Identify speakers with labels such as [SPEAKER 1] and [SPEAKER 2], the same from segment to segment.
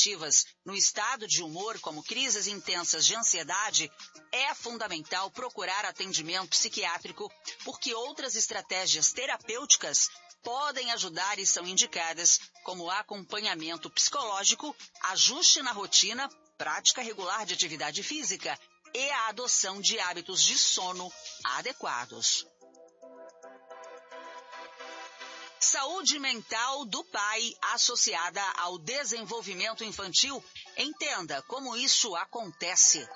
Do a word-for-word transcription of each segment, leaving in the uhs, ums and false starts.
[SPEAKER 1] afetivas no estado de humor, como crises intensas de ansiedade, é fundamental procurar atendimento psiquiátrico, porque outras estratégias terapêuticas podem ajudar e são indicadas, como acompanhamento psicológico, ajuste na rotina, prática regular de atividade física e a adoção de hábitos de sono adequados. Saúde mental do pai associada ao desenvolvimento infantil. Entenda como isso acontece.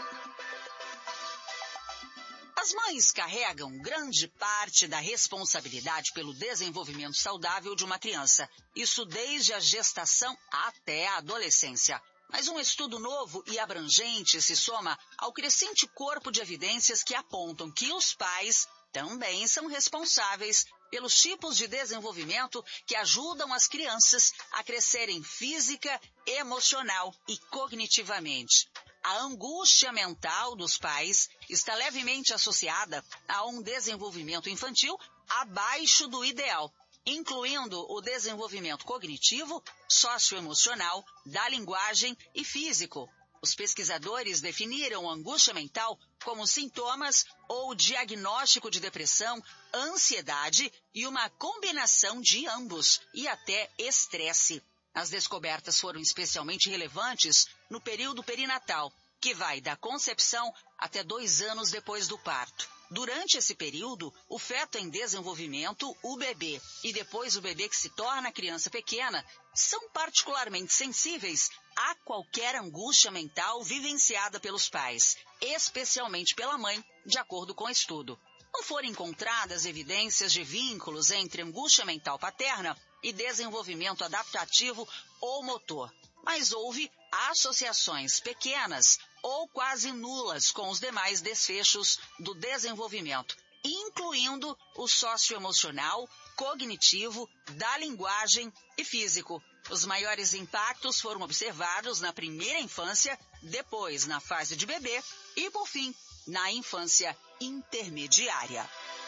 [SPEAKER 1] As mães carregam grande parte da responsabilidade pelo desenvolvimento saudável de uma criança. Isso desde a gestação até a adolescência. Mas um estudo novo e abrangente se soma ao crescente corpo de evidências que apontam que os pais também são responsáveis pelos tipos de desenvolvimento que ajudam as crianças a crescerem física, emocional e cognitivamente. A angústia mental dos pais está levemente associada a um desenvolvimento infantil abaixo do ideal, incluindo o desenvolvimento cognitivo, socioemocional, da linguagem e físico. Os pesquisadores definiram angústia mental como sintomas ou diagnóstico de depressão, ansiedade e uma combinação de ambos, e até estresse. As descobertas foram especialmente relevantes no período perinatal, que vai da concepção até dois anos depois do parto. Durante esse período, o feto em desenvolvimento, o bebê e depois o bebê que se torna criança pequena, são particularmente sensíveis a qualquer angústia mental vivenciada pelos pais, especialmente pela mãe, de acordo com o estudo. Não foram encontradas evidências de vínculos entre angústia mental paterna e desenvolvimento adaptativo ou motor, mas houve associações pequenas ou quase nulas com os demais desfechos do desenvolvimento, incluindo o socioemocional, cognitivo, da linguagem e físico. Os maiores impactos foram observados na primeira infância, depois na fase de bebê e, por fim, na infância intermediária.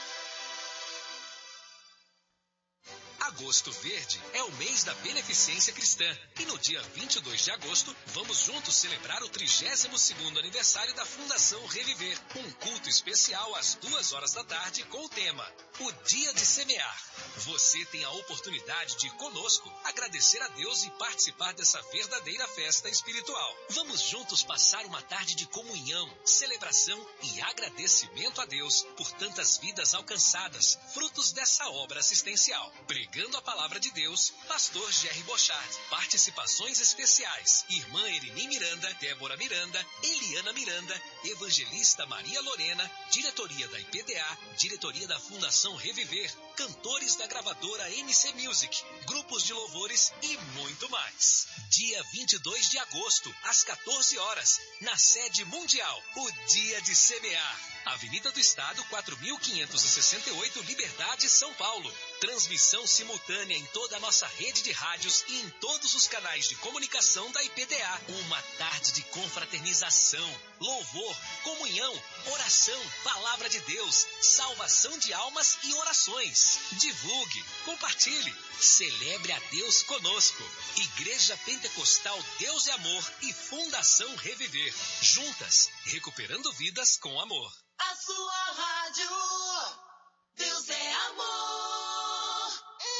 [SPEAKER 2] Agosto Verde é o mês da beneficência cristã e no dia vinte e dois de agosto vamos juntos celebrar o trigésimo segundo aniversário da Fundação Reviver. Um culto especial às duas horas da tarde com o tema O Dia de Semear. Você tem a oportunidade de conosco agradecer a Deus e participar dessa verdadeira festa espiritual. Vamos juntos passar uma tarde de comunhão, celebração e agradecimento a Deus por tantas vidas alcançadas, frutos dessa obra assistencial. Pregando a palavra de Deus, pastor Jerry Bochard. Participações especiais, irmã Erini Miranda, Débora Miranda, Eliana Miranda, evangelista Maria Lorena, diretoria da I P D A, diretoria da Fundação Reviver, cantores da gravadora M C Music, grupos de louvores e muito mais. Dia vinte e dois de agosto, às quatorze horas, na sede mundial, o Dia de Semear. Avenida do Estado, quatro mil quinhentos e sessenta e oito, Liberdade, São Paulo. Transmissão simultânea em toda a nossa rede de rádios e em todos os canais de comunicação da I P D A. Uma tarde de confraternização, louvor, comunhão, oração, palavra de Deus, salvação de almas e orações. Divulgue, compartilhe, celebre a Deus conosco. Igreja Pentecostal Deus é Amor e Fundação Reviver. Juntas, recuperando vidas com amor.
[SPEAKER 3] A sua rádio, Deus é amor.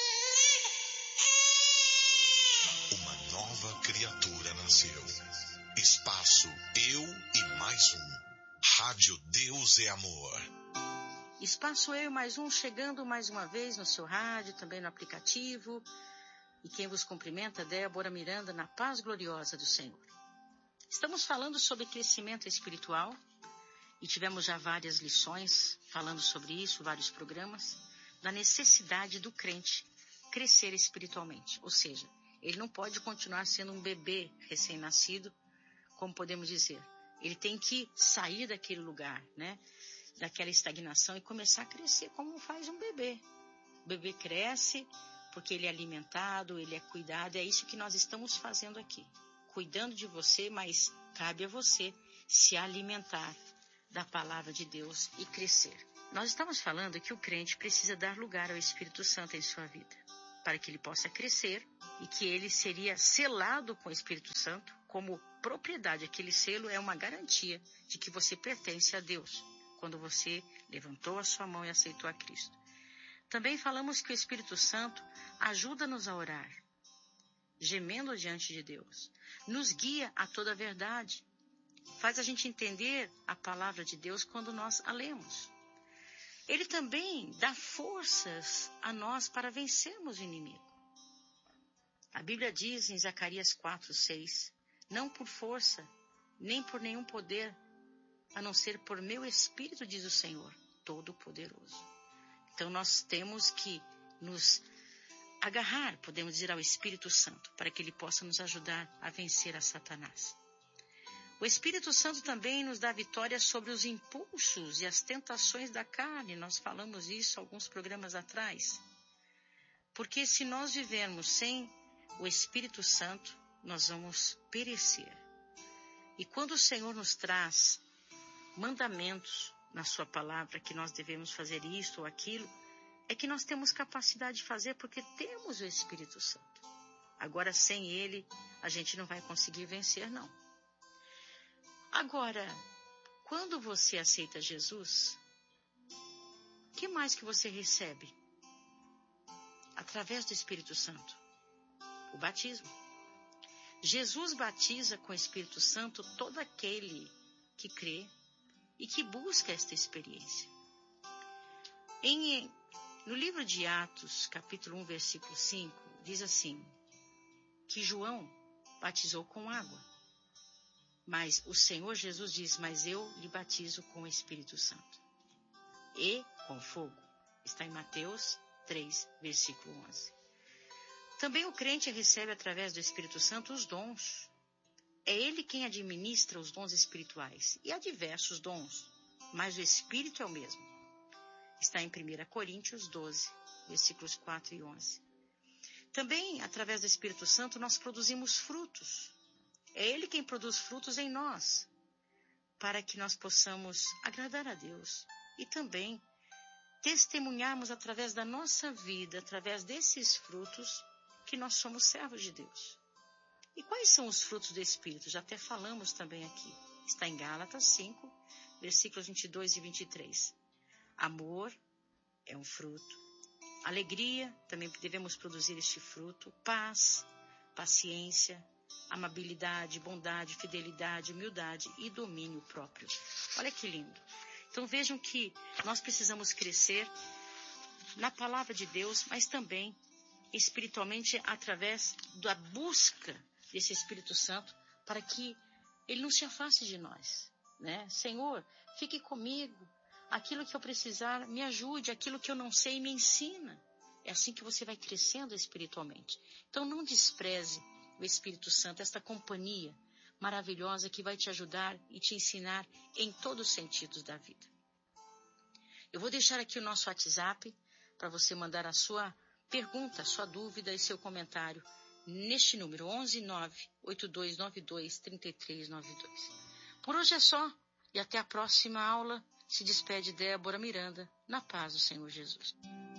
[SPEAKER 4] Uma nova criatura nasceu. Espaço Eu e Mais Um. Rádio Deus é Amor.
[SPEAKER 5] Espaço Eu e Mais Um chegando mais uma vez no seu rádio, também no aplicativo. E quem vos cumprimenta, Débora Miranda, na paz gloriosa do Senhor. Estamos falando sobre crescimento espiritual. E tivemos já várias lições falando sobre isso, vários programas, da necessidade do crente crescer espiritualmente. Ou seja, ele não pode continuar sendo um bebê recém-nascido, como podemos dizer. Ele tem que sair daquele lugar, né? Daquela estagnação e começar a crescer como faz um bebê. O bebê cresce porque ele é alimentado, ele é cuidado. É isso que nós estamos fazendo aqui. Cuidando de você, mas cabe a você se alimentar da palavra de Deus e crescer. Nós estamos falando que o crente precisa dar lugar ao Espírito Santo em sua vida. para que ele possa crescer e que ele seria selado com o Espírito Santo como propriedade. Aquele selo é uma garantia de que você pertence a Deus, quando você levantou a sua mão e aceitou a Cristo. Também falamos que o Espírito Santo ajuda-nos a orar, gemendo diante de Deus, nos guia a toda a verdade, faz a gente entender a palavra de Deus quando nós a lemos. Ele também dá forças a nós para vencermos o inimigo. A Bíblia diz em Zacarias quatro, seis, não por força, nem por nenhum poder, a não ser por meu Espírito, diz o Senhor, Todo-Poderoso. Então nós temos que nos agarrar, podemos dizer, ao Espírito Santo, para que ele possa nos ajudar a vencer a Satanás. O Espírito Santo também nos dá vitória sobre os impulsos e as tentações da carne. Nós falamos isso alguns programas atrás. Porque se nós vivermos sem o Espírito Santo, nós vamos perecer. E quando o Senhor nos traz mandamentos na sua palavra, que nós devemos fazer isto ou aquilo, é que nós temos capacidade de fazer porque temos o Espírito Santo. Agora, sem ele, a gente não vai conseguir vencer, não. Agora, quando você aceita Jesus, o que mais que você recebe? Através do Espírito Santo. O batismo. Jesus batiza com o Espírito Santo todo aquele que crê e que busca esta experiência. Em, no livro de Atos, capítulo um, versículo cinco, diz assim, que João batizou com água. Mas o Senhor Jesus diz, mas eu lhe batizo com o Espírito Santo e com fogo. Está em Mateus três, versículo onze. Também o crente recebe através do Espírito Santo os dons. É ele quem administra os dons espirituais. E há diversos dons, mas o Espírito é o mesmo. Está em primeira Coríntios doze, versículos quatro e onze. Também, através do Espírito Santo, nós produzimos frutos. É ele quem produz frutos em nós, para que nós possamos agradar a Deus e também testemunharmos através da nossa vida, através desses frutos, que nós somos servos de Deus. E quais são os frutos do Espírito? Já até falamos também aqui. Está em Gálatas cinco, versículos vinte e dois e vinte e três. Amor é um fruto. Alegria, também devemos produzir este fruto. Paz, paciência, amabilidade, bondade, fidelidade, humildade e domínio próprio. Olha que lindo. Então vejam que nós precisamos crescer na palavra de Deus, mas também espiritualmente através da busca desse Espírito Santo para que ele não se afaste de nós, né? Senhor, fique comigo, aquilo que eu precisar, me ajude, aquilo que eu não sei, me ensina. É assim que você vai crescendo espiritualmente. Então não despreze o Espírito Santo, esta companhia maravilhosa que vai te ajudar e te ensinar em todos os sentidos da vida. Eu vou deixar aqui o nosso WhatsApp para você mandar a sua pergunta, a sua dúvida e seu comentário neste número onze nove oito dois nove dois três três nove dois. Por hoje é só e até a próxima aula. Se despede Débora Miranda, na paz do Senhor Jesus.